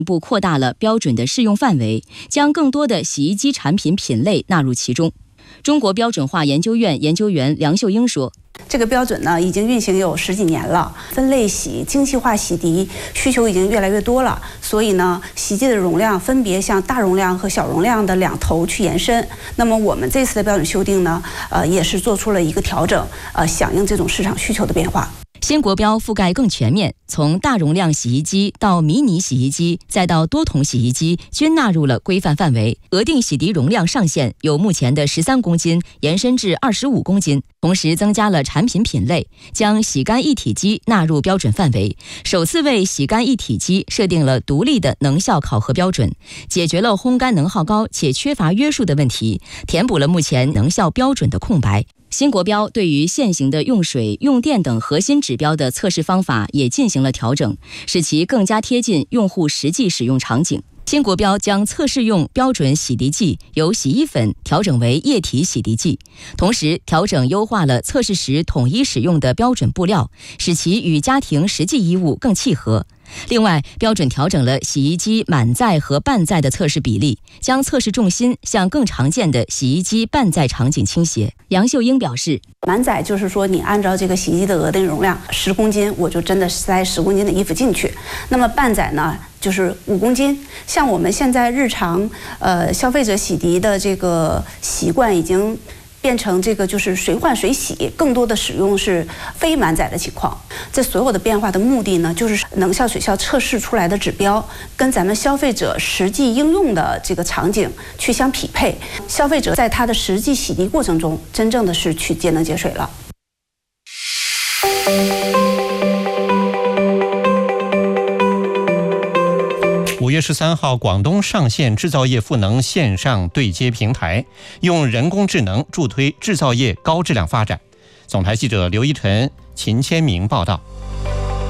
部扩大了标准的适用范围，将更多的洗衣机产品品类纳入其中。中国标准化研究院研究员梁秀英说， 这个标准呢，已经运行有10几年了。分类洗、精细化洗涤需求已经越来越多了，所以呢，洗衣机的容量分别向大容量和小容量的2头去延伸。那么我们这次的标准修订呢，也是做出了一个调整，响应这种市场需求的变化。 新国标覆盖更全面，从大容量洗衣机到迷你洗衣机，再到多筒洗衣机，均纳入了规范范围。额定洗涤容量上限由目前的13公斤延伸至25公斤，同时增加了产品品类，将洗干一体机纳入标准范围，首次为洗干一体机设定了独立的能效考核标准，解决了烘干能耗高且缺乏约束的问题，填补了目前能效标准的空白。新国标对于现行的用水、用电等核心指标的测试方法也进行了调整，使其更加贴近用户实际使用场景。新国标将测试用标准洗涤剂由洗衣粉调整为液体洗涤剂，同时调整优化了测试时统一使用的标准布料，使其与家庭实际衣物更契合。另外，标准调整了洗衣机满载和半载的测试比例，将测试重心向更常见的洗衣机半载场景倾斜。杨秀英表示， 满载就是说你按照这个洗衣机的额定容量10公斤，我就真的塞10公斤的衣服进去。那么半载呢，就是5公斤。像我们现在日常消费者洗涤的这个习惯已经变成这个就是随换随洗，更多的使用是非满载的情况。这所有的变化的目的呢，就是能效水效测试出来的指标跟咱们消费者实际应用的这个场景去相匹配，消费者在他的实际洗涤过程中，真正的是去节能节水了。 5月13号，广东上线制造业赋能线上对接平台，用人工智能助推制造业高质量发展。总台记者刘一晨、秦千明报道。